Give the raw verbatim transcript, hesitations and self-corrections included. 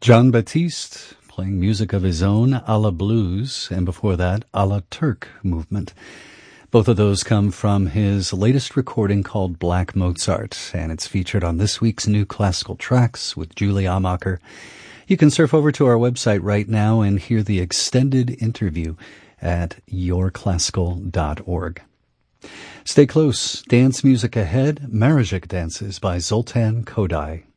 Jon Batiste playing music of his own, a la blues, and before that, a la Turk movement. Both of those come from his latest recording called Black Mozart, and it's featured on this week's New Classical Tracks with Julie Amacher. You can surf over to our website right now and hear the extended interview at your classical dot org. Stay close. Dance music ahead. Marajik Dances by Zoltan Koday.